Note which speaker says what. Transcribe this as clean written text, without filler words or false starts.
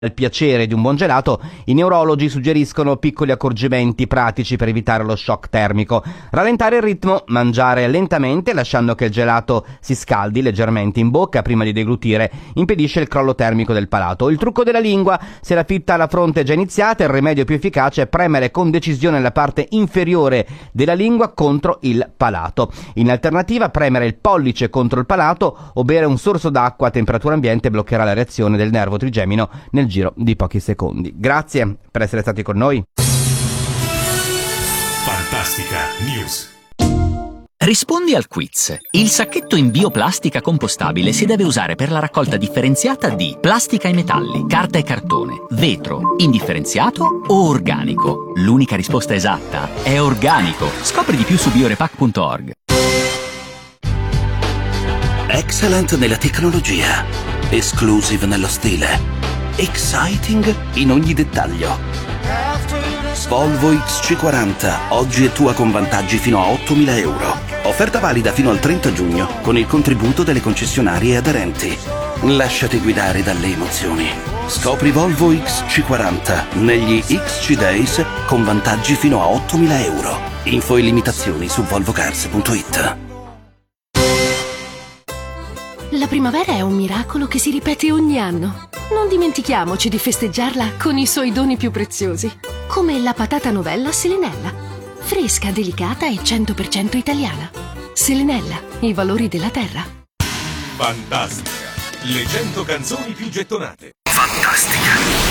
Speaker 1: Il piacere di un buon gelato, i neurologi suggeriscono piccoli accorgimenti pratici per evitare lo shock termico. Rallentare il ritmo, mangiare lentamente lasciando che il gelato si scaldi leggermente in bocca prima di deglutire, impedisce il crollo termico del palato. Il trucco della lingua: se la fitta alla fronte è già iniziata, il rimedio più efficace è premere con decisione la parte inferiore della lingua contro il palato. In alternativa, premere il pollice contro il palato o bere un sorso d'acqua a temperatura ambiente bloccherà la reazione del nervo trigemino nel giro di pochi secondi. Grazie per essere stati con noi.
Speaker 2: Fantastica News.
Speaker 3: Rispondi al quiz. Il sacchetto in bioplastica compostabile si deve usare per la raccolta differenziata di plastica e metalli, carta e cartone, vetro, indifferenziato o organico. L'unica risposta esatta è organico. Scopri di più su biorepack.org.
Speaker 4: Excellent nella tecnologia, exclusive nello stile, exciting in ogni dettaglio. Volvo XC40, oggi è tua con vantaggi fino a 8.000 euro. Offerta valida fino al 30 giugno con il contributo delle concessionarie aderenti. Lasciati guidare dalle emozioni. Scopri Volvo XC40 negli XC Days con vantaggi fino a 8.000 euro. Info e limitazioni su volvocars.it.
Speaker 5: La primavera è un miracolo che si ripete ogni anno. Non dimentichiamoci di festeggiarla con i suoi doni più preziosi, come la patata novella Selenella. Fresca, delicata e 100% italiana. Selenella, i valori della terra.
Speaker 2: Fantastica. Le 100 canzoni più gettonate.
Speaker 4: Fantastica.